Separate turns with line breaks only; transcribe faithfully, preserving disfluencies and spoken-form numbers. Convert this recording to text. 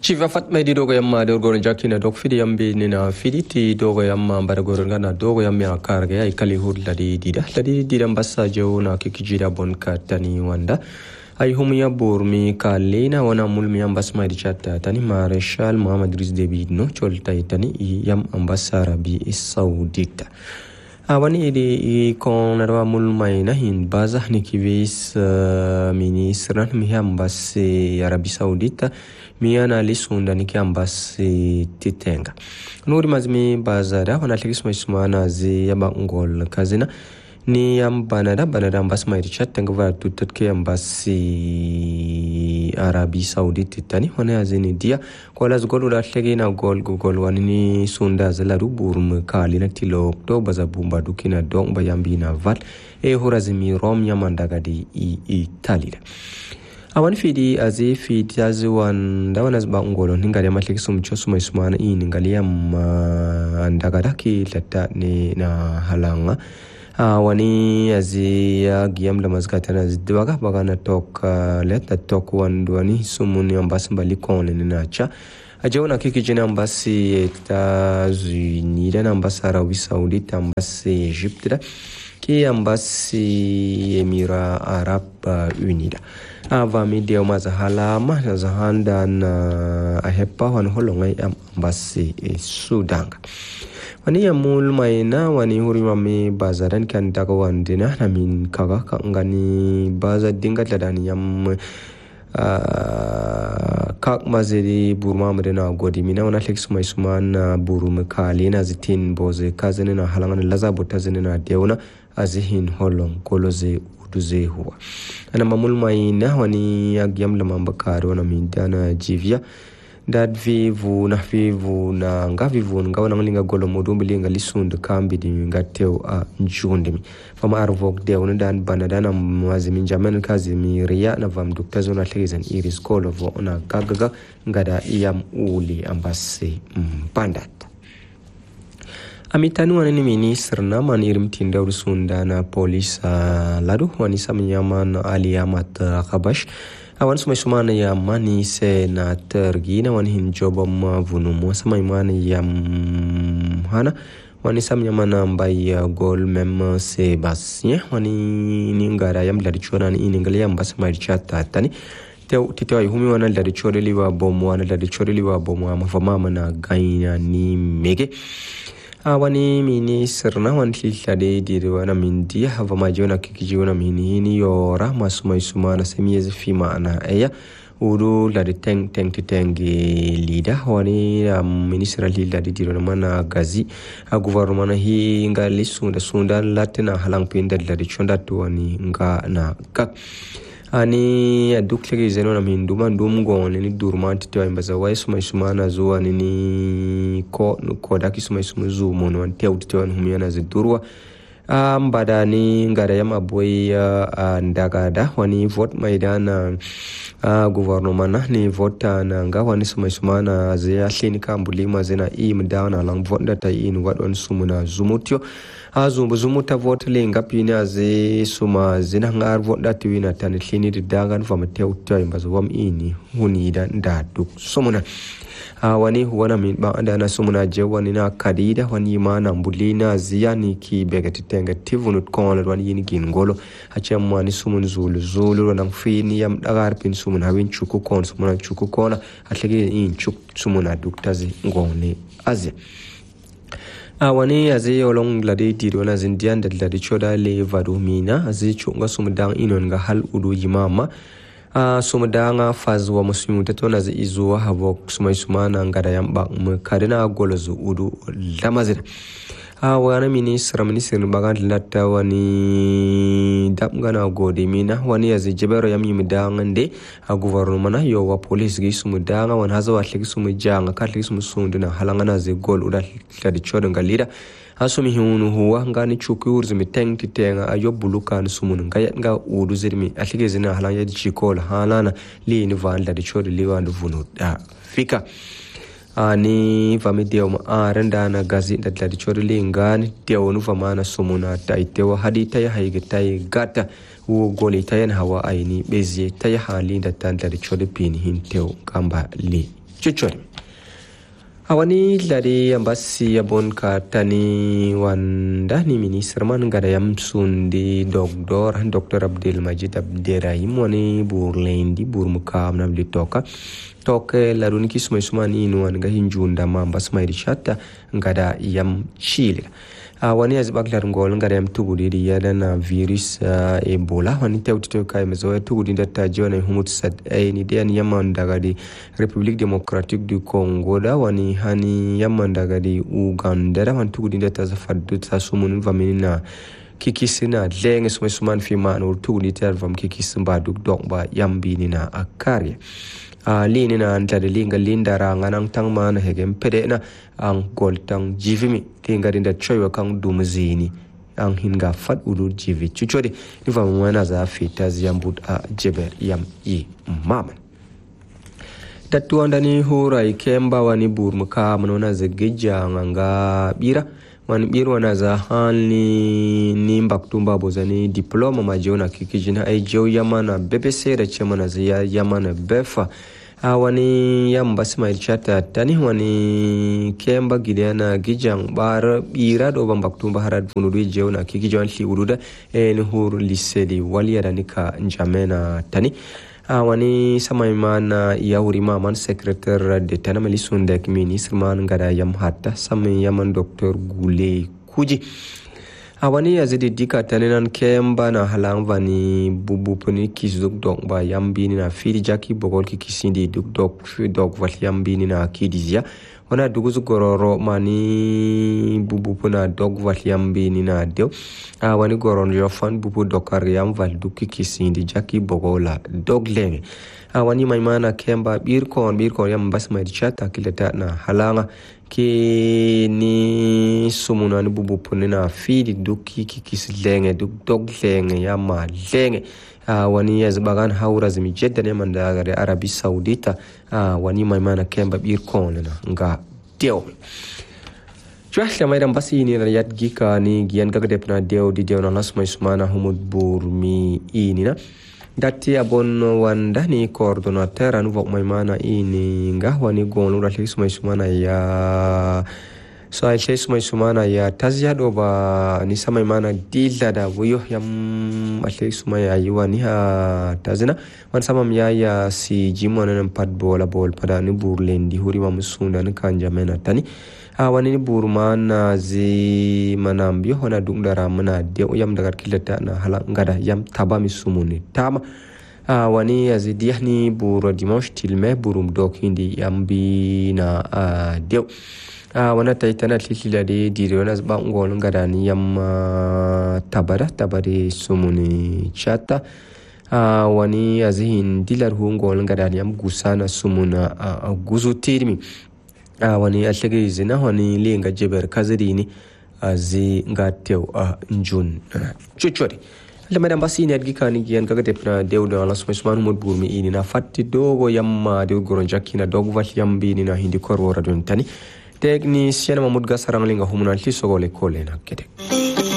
Chiva Fatma di dogo yamma dogo jakina dog fidi yambi nina fidi ti dogo yamma barago ngana dogo yamma karga ay kali hudla di dida ladi dida mbassa jewna kikijida bonka tani wanda ay humiya burmi kalina wana mulmi ambasma di chatta tani Marshal Muhammad Idris Deby no cholta tani yam ambassara bi Saudita awani idi kon narwa mulmayna hin bazah ni kivis ministran mi ambasse Arabi Saudita miana lisunda niki ambasi titenga nuri mazmi bazada wana tlikisma ismana zi yaba ngol kazina ni ambanada banada ambasi mairichat tengva tutatke ambasi Arabi Saudita tani wana azini dia kola zgolu da tlegina gol gol wanini sunda zala ruburum kalina tilo oktoba za bumba dukina dong bayambina vat e horazimi rom yamandaga di Italia awani fidi azi fidi azi wanda wana zba ngolo ningali amatleki sumcho suma ismana ini ngali yam andagadaki lata ni na halanga awani azi ya giyam la mazgatana zidwaga bagana tok leta tok wandwani sumuni ambasi mbali kone ni nacha ajawna kiki jina ambasi Etats-Unis na ambasi Arabi Saudita ambasi Egypte ki ambasi Emira Arab Unida ava media umaza halama na zahanda na ahepa wan holongai ambasi Sudan wani ya mulmaina wani hurima me bazaran kan daga wandina na min kaga kangani baza dinga ladani yam kak mazeri burma mdena godi mina wana lek suma isuma na burum kali na zitin boze kazene na halangana laza botazene na deuna azihin holong koloze uduze huwa ana mamulmaina wani agyam la mambakaro wana mindana jivya dad vivu na vivu na nga vivu nga wana ngalinga golo modumbi linga lisund kambi di ngateo a njundimi fama arvok de wana dan banadana mwazi minjaman kazi miria na vam duktazo na tlegizan iris kolovo na gagaga ngada iyam uli ambasi mpandata amitanu wanani minister na manirim tinda urusunda na polisa ladu wani samyaman Ali Ahmad Khabash awan sumay sumana ya mani senator gina wani hinjoba mavunumo samay mani ya hana wani samyamana mbay gol mem Sebastien wani ningara yam ladichona ni iningali yam basma richata tani tew titewa humi wana ladichore liwa bomo wana ladichore liwa bomo amafama na gaina ni mege awani minister na wan lilade dirwana mindia hava majona kikijiona minini yora masuma isuma na semiyezi fima ana aya uru lade teng teng titenge lida wani um, minister lilade dirwana mana gazi a gouvernement hi nga lisunda sunda latina halang pinda lade chonda tuwani nga na kak ani aduklege zeno na minduma ndumgo ni durmanti to imbaza waisu maisumana zuwa nini ko kodaki sumaisumu zumo no antia utitewa humiyana zidurwa ambada ni ngara yama boy ndagada wani vote maidana gouvernement ni vote na nga wani sumaisumana zia klinika mbulima zena i mdawana lang vote data in wadon sumuna zumutyo azumbu zumuta vote lenga pina ze suma zina ngar vote data wina tani klini dagan famate utyo imbaza wam ini hunida ndaduk sumuna wani huwana min ba andana sumuna jewani na kadida wani mana mbulina ziyani ki begatitenga tivunut kon wani yini gingolo achemwa ni sumun zulu zulu na fini yam dagar pin sumuna win chuku kon sumuna chuku kona atlege in chuk sumuna duktazi ngone azia awani azi olong lade dirona zindian da lade choda le vadumina azi chunga sumudan inon ga hal udu yimama Uh, sumudanga fazwa muslimu tatona zi izuwa havok sumay sumana ngada yamba mkadena golozu udu lamazina uh, wana ministra ministra bagan lata wani dapngana gode mina wani yazi jebero yami midanga nde a gouvernement yo wa police gi sumudanga wan haza watleki sumujanga katleki sumusundina halangana zi gol uda ladi chodo ngalida asumi hunu huwa ngani chuku urzimi teng titenga ayobulukan sumun ngaya nga udu zirmi atlege zina halanya di chikola halana li ni vanda di chodi liwa ndu vunu da fika ani vami deo ma arenda na gazi da di chodi li ngani deo nu vamana sumuna taitewa hadi taya haige tay gata u goli tayan hawa aini bezi taya hali da tan di chodi pini hinteo kamba li Chuchori awani lari ambasi abon ka tani wanda ni minister man ngada yam sundi doktor Dr Abdul Majid Abdirahim wani burlendi burmukam na blitoka toke laruni kisuma sumani inu wanga hinjunda mambas mairishata ngada yam chile wani azbaklar ngol ngada yam tugudi yada na virus uh, Ebola wani tewtito kai mezo tugudi ndata jona humut sad ay ni den yaman daga di Republic Democratic du Congo da wani hani yaman daga di Uganda da wani tugudi ndata zafadu tasumun vamina kikisina lenge suma suman fi manu tugudi tarvam kikisin ba duk dok ba yambi ni na akari Uh, lini na antade linga linda ra nganang tangma na hegem pede na ang goltang jivimi linga linda choywa kang dumzini ang hinga fat ulu jivi chuchodi niva mwana za fita ziyambut a jeber yam i maman tatuwa ndani hura ikemba wani burmuka manona zegija nganga bira wani biru wana za hali ni mbaktumba bozani diploma majiona kikijina ay jew yamana B B C da chemana ziya yamana befa wani yamba Ismail Chata tani wani kemba gidiana gijang bar bira do mbaktumba harad funudu jeuna kikijon li uruda en hur lisedi waliya nika njamena tani wani samaimana yawri maman secrétaire d'État na melisunda ministre man ngada yam hatta samay yaman Dr Gule Kuji awani yazidi dika tanenan kemba na halang vani bubu puni kisduk dok ba yambini na fili jaki bogol ki kisindi duk dok dok vat yambini na kidizia wana duguzu gororo mani bubu puna dog vat yambini na deo awani goron yofan bubu dokar yam val duki kisindi jaki bogola dog lenge awani maimana kemba birkon birkon yam basma chata kileta na halanga ki ni sumunan bubu punina fidi duki kikislenge duk dog lenge yama lenge wani yazbagan haura zimi jedda ne manda gare Arabi Saudita wani maimana kemba birkon na nga deo Jwahla maydan basi ni rayat gika ni gian gagadepna deo di deo na lasma ismana humud burmi ini na dati abon wanda ni coordinateur anu vok maimana ini ngah wani gonu ratli sumai sumana ya so ai sai sumai sumana ya tazia do ba ni samai mana dilla da wuyo yam asai sumai ayi wani ha tazina wan samam ya ya si jimona nan pad bola bol pada ni burlendi huri wa musunda ni kanja mena tani wani ni burmana zi manambio hona dungdara mana de yam daga kilata na hala ngada yam tabami sumuni tama wani yazidiah ni buro dimanche tilme burum dok hindi yambi na de wana taitana tilila de dirona ba ngol ngada ni yam tabara tabari sumuni chata wani yazihin dilar hu ngol ngada ni yam gusana sumuna guzu tirmi wani atlege zina wani linga jeber kazirini azi ngatew njun chuchori lamadan basi ne adgika ni gian kaga tepna dewdo ala sumesman mod burmi ini na fatti dogo yamma de goron jakina dogo vat yambi ni na hindi korwora don tani technicien mamud gasarang linga humuna li sogole kole na kete